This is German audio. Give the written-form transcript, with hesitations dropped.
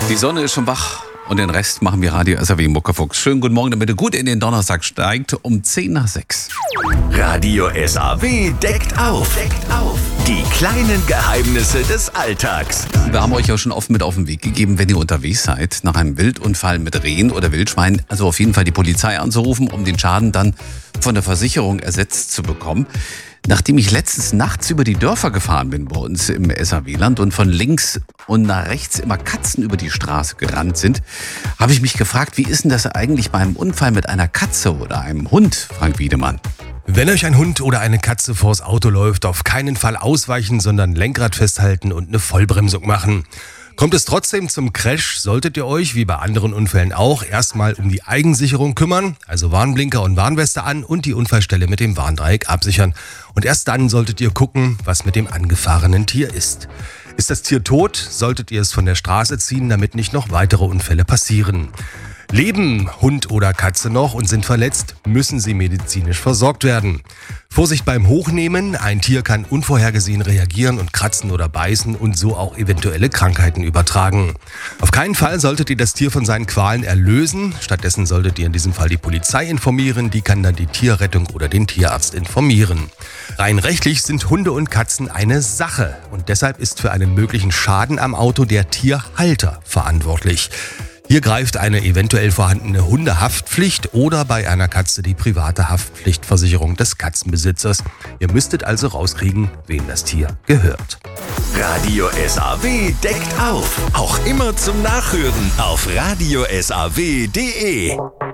Die Sonne ist schon wach und den Rest machen wir Radio SAW Muckefuchs. Schönen guten Morgen, damit ihr gut in den Donnerstag steigt, um 10 nach 6. Radio SAW deckt auf. Die kleinen Geheimnisse des Alltags. Wir haben euch ja schon oft mit auf den Weg gegeben, wenn ihr unterwegs seid, nach einem Wildunfall mit Rehen oder Wildschweinen, also auf jeden Fall die Polizei anzurufen, um den Schaden dann von der Versicherung ersetzt zu bekommen. Nachdem ich letztens nachts über die Dörfer gefahren bin bei uns im SAW-Land und von links und nach rechts immer Katzen über die Straße gerannt sind, habe ich mich gefragt, wie ist denn das eigentlich bei einem Unfall mit einer Katze oder einem Hund, Frank Wiedemann? Wenn euch ein Hund oder eine Katze vors Auto läuft, auf keinen Fall ausweichen, sondern Lenkrad festhalten und eine Vollbremsung machen. Kommt es trotzdem zum Crash, solltet ihr euch, wie bei anderen Unfällen auch, erstmal um die Eigensicherung kümmern, also Warnblinker und Warnweste an und die Unfallstelle mit dem Warndreieck absichern. Und erst dann solltet ihr gucken, was mit dem angefahrenen Tier ist. Ist das Tier tot, solltet ihr es von der Straße ziehen, damit nicht noch weitere Unfälle passieren. Leben Hund oder Katze noch und sind verletzt, müssen sie medizinisch versorgt werden. Vorsicht beim Hochnehmen, ein Tier kann unvorhergesehen reagieren und kratzen oder beißen und so auch eventuelle Krankheiten übertragen. Auf keinen Fall solltet ihr das Tier von seinen Qualen erlösen, stattdessen solltet ihr in diesem Fall die Polizei informieren, die kann dann die Tierrettung oder den Tierarzt informieren. Rein rechtlich sind Hunde und Katzen eine Sache und deshalb ist für einen möglichen Schaden am Auto der Tierhalter verantwortlich. Hier greift eine eventuell vorhandene Hundehaftpflicht oder bei einer Katze die private Haftpflichtversicherung des Katzenbesitzers. Ihr müsstet also rauskriegen, wem das Tier gehört. Radio SAW deckt auf. Auch immer zum Nachhören auf radiosaw.de.